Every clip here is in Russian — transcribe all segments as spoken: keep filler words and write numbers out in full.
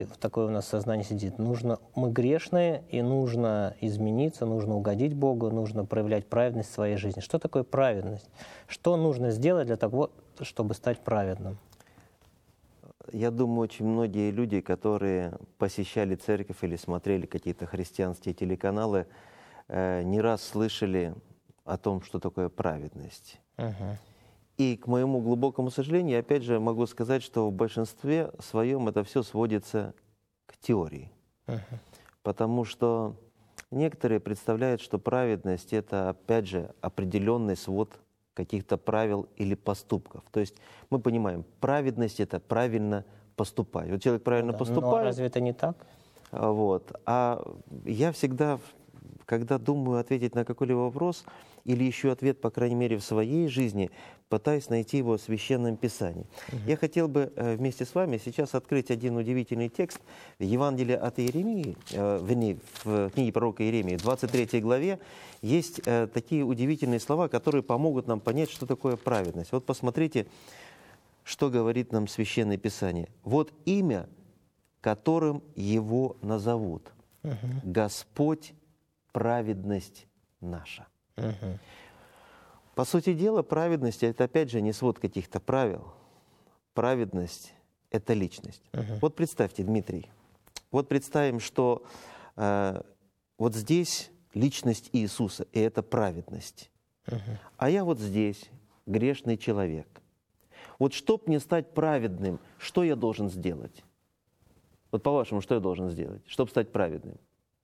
такое у нас сознание сидит. Нужно, мы грешные, и нужно измениться, нужно угодить Богу, нужно проявлять праведность в своей жизни. Что такое праведность? Что нужно сделать для того, чтобы стать праведным? Я думаю, очень многие люди, которые посещали церковь или смотрели какие-то христианские телеканалы, э, не раз слышали о том, что такое праведность. Угу. И, к моему глубокому сожалению, опять же могу сказать, что в большинстве своем это все сводится к теории. Uh-huh. Потому что некоторые представляют, что праведность — это, опять же, определенный свод каких-то правил или поступков. То есть мы понимаем, праведность — это правильно поступать. Вот человек правильно Ну, да. поступает. Но разве это не так? Вот. А я всегда, когда думаю ответить на какой-либо вопрос, или ищу ответ, по крайней мере, в своей жизни, пытаюсь найти его в Священном Писании. Uh-huh. Я хотел бы э, вместе с вами сейчас открыть один удивительный текст в Евангелии от Иеремии, э, вернее, в книге пророка Иеремии, в двадцать третьей главе, есть э, такие удивительные слова, которые помогут нам понять, что такое праведность. Вот посмотрите, что говорит нам Священное Писание. «Вот имя, которым его назовут, uh-huh. Господь, праведность наша». Uh-huh. По сути дела, праведность — это, опять же, не свод каких-то правил. Праведность — это личность. Uh-huh. Вот представьте, Дмитрий, вот представим, что э, вот здесь личность Иисуса, и это праведность. Uh-huh. А я вот здесь грешный человек. Вот чтоб мне стать праведным, что я должен сделать? Вот по-вашему, что я должен сделать, чтобы стать праведным?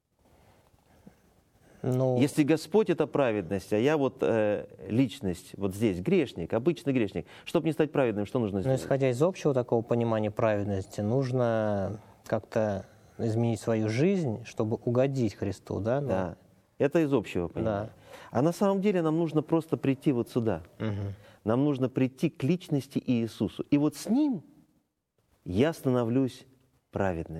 Ну, Если Господь — это праведность, а я вот э, личность, вот здесь грешник, обычный грешник, чтобы не стать праведным, что нужно но сделать? исходя из общего такого понимания праведности, нужно как-то изменить свою жизнь, чтобы угодить Христу, да? Ну, Да, это из общего понимания. Да. А на самом деле нам нужно просто прийти вот сюда. Угу. Нам нужно прийти к личности Иисусу. И вот с Ним я становлюсь праведным.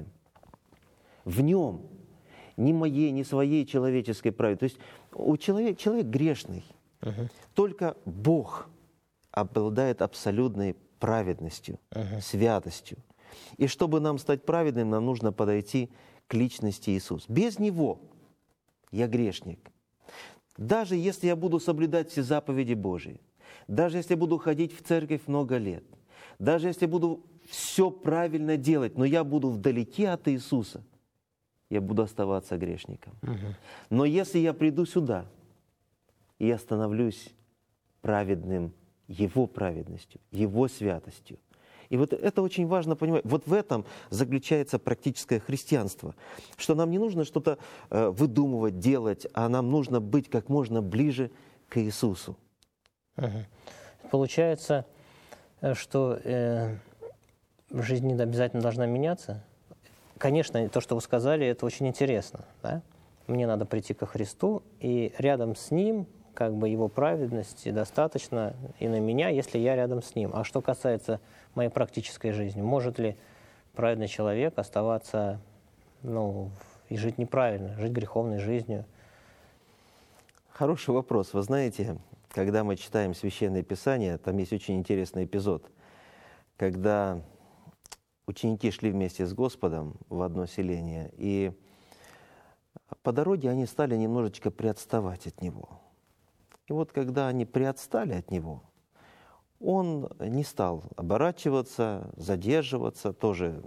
В Нем. Ни моей, ни своей человеческой праведности. То есть у человека, человек грешный. Uh-huh. Только Бог обладает абсолютной праведностью, uh-huh. святостью. И чтобы нам стать праведным, нам нужно подойти к личности Иисуса. Без Него я грешник. Даже если я буду соблюдать все заповеди Божьи, даже если я буду ходить в церковь много лет, даже если буду все правильно делать, но я буду вдалеке от Иисуса, я буду оставаться грешником. Uh-huh. Но если я приду сюда, и я становлюсь праведным Его праведностью, Его святостью. И вот это очень важно понимать. Вот в этом заключается практическое христианство. Что нам не нужно что-то э, выдумывать, делать, а нам нужно быть как можно ближе к Иисусу. Uh-huh. Получается, что э, жизнь не обязательно должна меняться. Конечно, то, что вы сказали, это очень интересно. Да? Мне надо прийти ко Христу, и рядом с Ним, как бы Его праведности достаточно и на меня, если я рядом с Ним. А что касается моей практической жизни, может ли праведный человек оставаться, ну, и жить неправильно, жить греховной жизнью? Хороший вопрос. Вы знаете, когда мы читаем Священное Писание, там есть очень интересный эпизод, когда ученики шли вместе с Господом в одно селение, и по дороге они стали немножечко приотставать от Него. И вот когда они приотстали от Него, Он не стал оборачиваться, задерживаться, тоже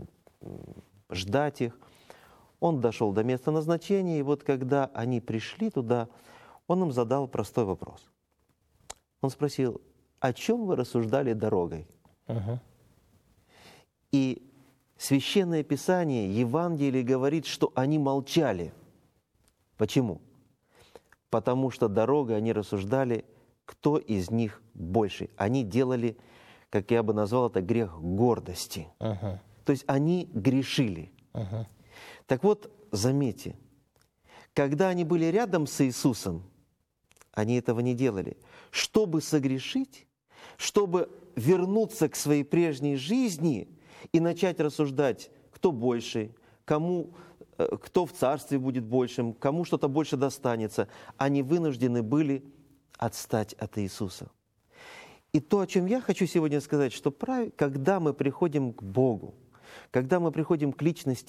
ждать их. Он дошел до места назначения, и вот когда они пришли туда, Он им задал простой вопрос. Он спросил: «О чем вы рассуждали дорогой?» Uh-huh. И Священное Писание, Евангелие говорит, что они молчали. Почему? Потому что дорогой они рассуждали, кто из них больше. Они делали, как я бы назвал это, грех гордости. Uh-huh. То есть они грешили. Uh-huh. Так вот, заметьте, когда они были рядом с Иисусом, они этого не делали. Чтобы согрешить, чтобы вернуться к своей прежней жизни и начать рассуждать, кто больше, кому, кто в царстве будет большим, кому что-то больше достанется, они вынуждены были отстать от Иисуса. И то, о чем я хочу сегодня сказать, что когда мы приходим к Богу, Когда мы приходим к личности